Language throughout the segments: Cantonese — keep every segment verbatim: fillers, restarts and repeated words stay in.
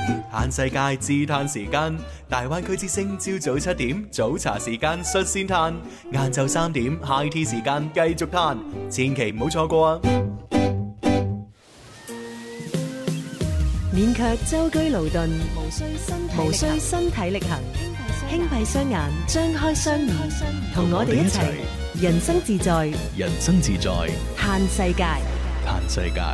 嘆世界自嘆時間，大灣區之聲朝早七點早茶時間率先嘆，晏晝三點 high tea 時間繼續嘆，千祈唔好錯過啊！ 免卻舟車勞頓，無需身體無需身體力行，輕閉雙眼，張開雙耳，同我哋一齊人生自在， 人生自在， 嘆世界， 嘆世界。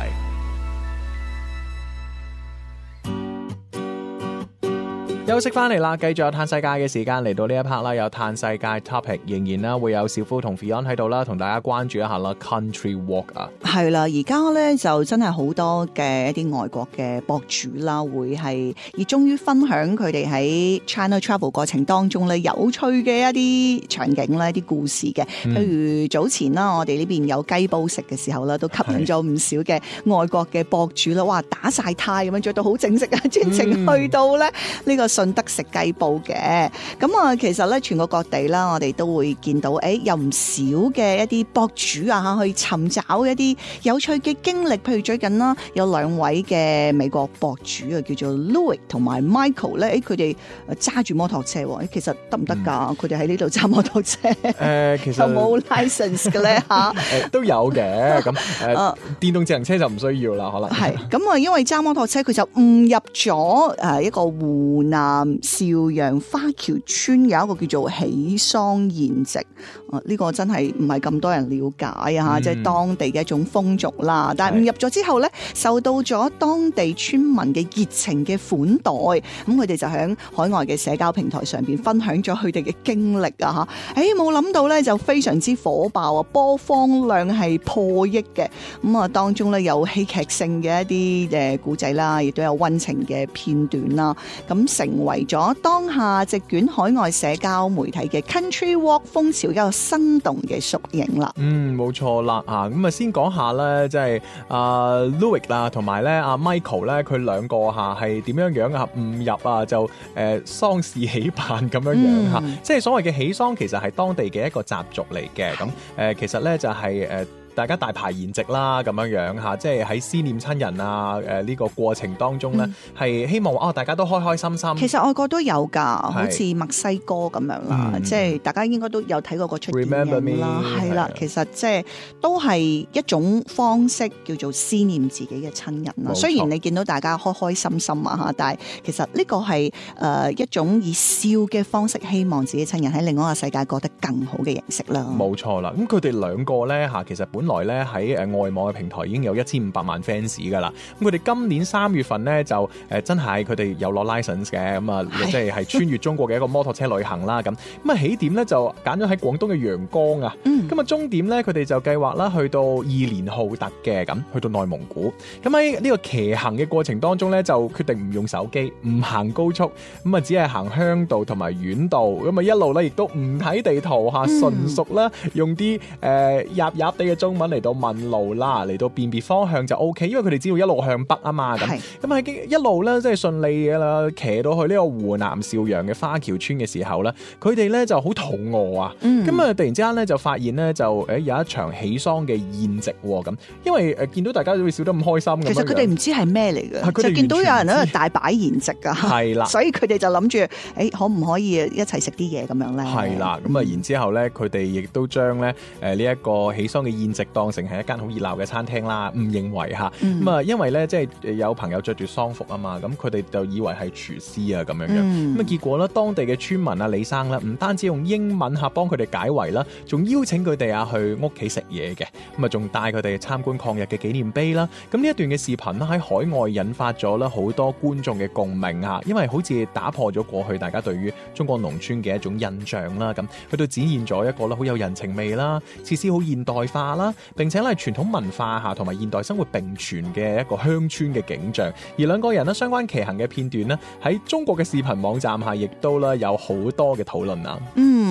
休息翻嚟啦，繼續有嘆世界嘅時間嚟到呢一 part 啦，有嘆世界 topic， 仍然啦會有小夫同 Fion 喺度啦，同大家關注一下啦 Country Walk 啊。 係啦，而家咧就真係好多嘅一啲外國嘅博主啦，會係熱衷於分享佢哋喺 China Travel 過程當中咧有趣嘅一啲場景咧、一啲故事嘅。譬如早前啦，我哋呢邊有雞煲食嘅時候啦，都吸引咗唔少嘅外國嘅博主啦，哇打晒呔咁樣着到好正式啊，專程去到咧呢個順德食雞煲嘅。咁啊，其實咧全國各地啦，我哋都會見到，誒有唔少嘅一啲博主啊，去尋找一啲有趣嘅經歷。譬如最近啦，有兩位嘅美國博主啊，叫做 Louis 同埋 Michael 咧，誒佢哋揸住摩托車，誒其實得唔得㗎？佢哋喺呢度揸摩托車，誒、呃、其實有冇 license 嘅咧嚇？ 誒都有嘅，咁誒、呃、電動自行車就唔需要啦，可能係咁啊，因為揸摩托車佢就誤入咗誒一個湖南邵陽花橋村有一個叫做喜喪宴席，啊呢、這個真係唔係咁多人了解啊，即、嗯、係、就是、當地嘅一種風俗啦。但係誤入咗之後咧，受到咗當地村民嘅熱情嘅款待，咁佢哋就喺海外嘅社交平台上邊分享咗佢哋嘅經歷啊吓，誒冇諗到咧就非常之火爆啊，播放量係破億嘅，咁啊當中咧有戲劇性嘅一啲誒古仔啦，亦都有溫情嘅片段啦，咁成為咗當下席捲海外社交媒體嘅 Country Walk 風潮一個生動嘅縮影啦。 嗯，冇錯啦啊！咁啊，先講下咧，即係啊 Louis 啦，同埋咧阿 Michael 咧，佢兩個嚇係點樣樣啊？誤入啊，就誒、呃、喪事喜辦咁樣樣嚇、嗯，即係所謂嘅喜喪，其實係當地嘅一個習俗嚟嘅。咁誒、呃，其實咧就係、是、誒。呃大家大排筵席啦，咁樣樣嚇，即係喺思念親人啊，誒、呃、呢、這個過程當中咧，係、嗯、希望啊、哦、大家都開開心心。 其實外國都有㗎，好似墨西哥咁樣啦、嗯，即係大家應該都有睇過嗰出電影啦，係啦，其實即係都係一種方式叫做思念自己嘅親人啦。雖然你見到大家開開心心啊嚇，但係其實呢個係誒、呃、一種以笑嘅方式，希望自己親人喺另外一個世界過得更好嘅形式啦。 冇錯啦，咁佢哋兩個咧嚇，其實本來咧喺誒外網嘅平台已經有一千五百萬 fans 噶啦，咁佢哋今年三月份咧就誒真係佢哋有攞 license 嘅，咁啊即係係穿越中國嘅一個摩托車旅行啦，咁咁啊起點咧就揀咗喺廣東嘅陽江啊，咁啊終點咧佢哋就計劃啦去到二連浩特嘅，咁去到內蒙古，咁喺呢個騎行嘅過程當中咧就決定唔用手機，唔行高速，咁啊只係行鄉道同埋縣道，咁啊一路咧亦都唔睇地圖嚇，純屬啦用啲誒入入地嘅中文嚟到問路啦，嚟到辨別方向就 O K， 因為佢哋知道一路向北啊嘛，咁咁喺一路咧即係順利嘅啦，騎到去呢個湖南邵陽嘅花橋村嘅時候咧，佢哋咧就好肚餓啊，咁、嗯、啊突然之間咧就發現咧就誒有一場喜喪嘅宴席喎，咁因為誒見到大家都會笑得咁開心咁樣，其實佢哋唔知係咩嚟嘅，就見到有人喺度大擺宴席啊，係啦，所以佢哋就諗住誒可唔可以一齊食啲嘢咁樣咧？ 係啦，咁啊然之後咧佢哋亦都將咧誒呢一個喜喪嘅宴席當成係一間好熱鬧嘅餐廳啦，誤認為嚇咁啊，因為咧即係有朋友着住喪服啊嘛，咁佢哋就以為係廚師啊咁樣樣，咁、嗯、啊結果咧當地嘅村民啊李生啦，唔單止用英文嚇幫佢哋解圍啦，仲邀請佢哋啊去屋企食嘢嘅，咁啊仲帶佢哋參觀抗日嘅紀念碑啦。咁呢一段嘅視頻咧喺海外引發咗咧好多觀眾嘅共鳴嚇，因為好似打破咗過去大家對於中國農村嘅一種印象啦，咁去到展現咗一個咧好有人情味啦，設施好現代化啦，並且咧係傳統文化下同埋現代生活並存嘅一個鄉村嘅景象。而兩個人咧相關騎行嘅片段咧喺中國嘅視頻網站下亦都咧有好多嘅討論啊。 嗯，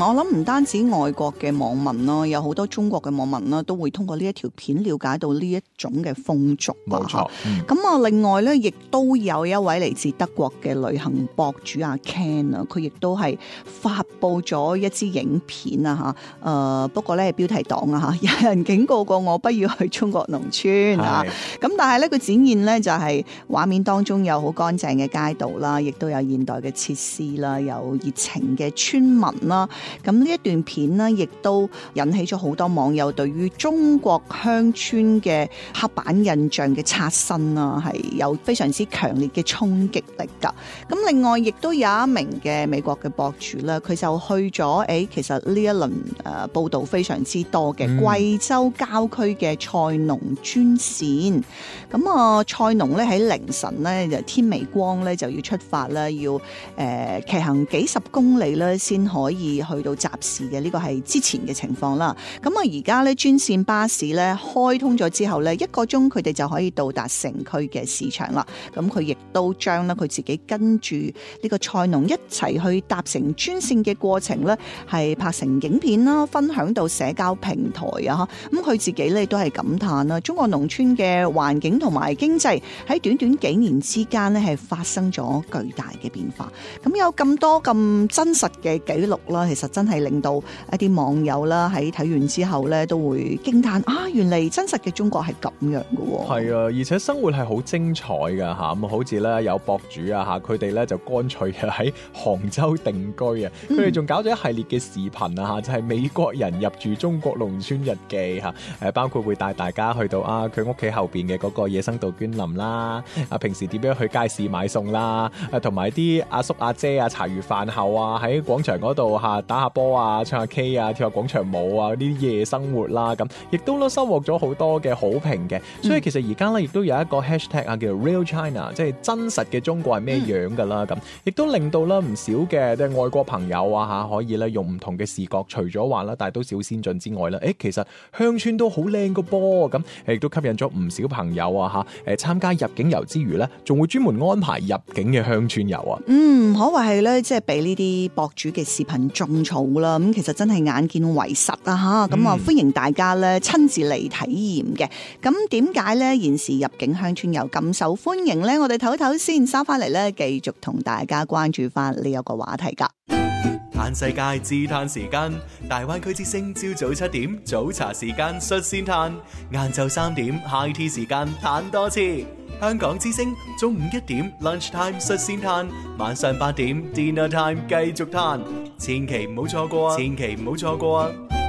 我諗唔單止外國嘅網民啦，有好多中國嘅網民啦，都會通過呢一條片了解到呢一種嘅風俗。 冇錯。 咁啊、嗯，另外咧，亦都有一位嚟自德國嘅旅行博主阿 Ken 啊，佢亦都係發布咗一支影片啊吓。誒、呃，不過咧係標題黨啊吓，有人警告過我不要去中國農村啊。咁但係咧，佢展現咧就係畫面當中有好乾淨嘅街道啦，亦都有現代嘅設施啦，有熱情嘅村民啦。咁呢一段片呢，亦都引起咗好多網友對於中國鄉村嘅刻板印象嘅刷新啦，係有非常之強烈嘅衝擊力噶。咁另外亦都有一名嘅美國嘅博主啦，佢就去咗誒、欸，其實呢一輪誒、呃、報道非常之多嘅貴州郊區嘅菜農專線。咁啊、呃，菜農咧喺凌晨咧就天微光咧就要出發啦，要誒、呃、騎行幾十公里咧先可以去到集市嘅，呢個係之前嘅情況啦。咁啊，而家咧專線巴士咧開通咗之後咧，一個鐘佢哋就可以到達城區嘅市場啦。咁佢亦都將咧佢自己跟住呢個菜農一齊去搭乘專線嘅過程咧，係拍成影片啦，分享到社交平台啊。咁佢自己咧都係感嘆啦，中國農村嘅環境同埋經濟喺短短幾年之間咧係發生咗巨大嘅變化。咁有咁多咁真實嘅記錄啦，其實真係令到一啲網友啦喺睇完之後咧都會驚嘆啊！原嚟真實嘅中國係咁樣嘅。係啊，而且生活係好精彩㗎嚇。咁好似咧有博主啊嚇，佢哋咧就乾脆喺杭州定居啊。佢哋仲搞咗一系列嘅視頻啊嚇，就係、是、美國人入住中國農村日記嚇。誒，包括會帶大家去到啊佢屋企後邊嘅嗰個野生杜鵑林啦。啊，平時點樣去街市買餸啦？啊，同埋啲阿叔阿姐啊，茶餘飯後啊，喺廣場嗰度嚇打下波啊，唱下 K 啊，跳下廣場舞啊，呢啲夜生活啦，咁亦都咧收穫咗好多嘅好評嘅。所以其實而家咧亦都有一個 hashtag 啊，叫做 Real China， 即係真實嘅中國係咩樣㗎啦。咁亦都令到咧唔少嘅即係外國朋友啊嚇，可以咧用唔同嘅視覺，除咗話啦帶到小先進之外咧，誒其實鄉村都好靚個噃。咁亦都吸引咗唔少朋友啊嚇，誒參加入境遊之餘咧，仲會專門安排入境嘅鄉村遊啊。嗯， 可謂係咧，即係俾呢啲博主嘅視頻種草啦。咁其實真係眼見為實啊嚇。咁啊，歡迎大家咧親自嚟體驗嘅。咁點解咧現時入境鄉村遊咁受歡迎咧？我哋唞唞先，收翻嚟咧繼續同大家關注翻呢一個話題㗎。 嘆世界自嘆時間，大灣區之聲朝早七點早茶時間率先嘆，晏晝三點 high tea 時間嘆多次。香港之聲中午一點 lunch time 率先嘆，晚上八點 dinner time 繼續嘆，千祈唔好錯過啊！千祈唔好錯過啊！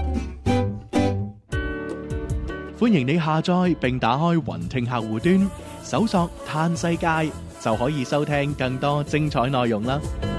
歡迎你下載並打開雲聽客戶端，搜索嘆世界就可以收聽更多精彩內容啦。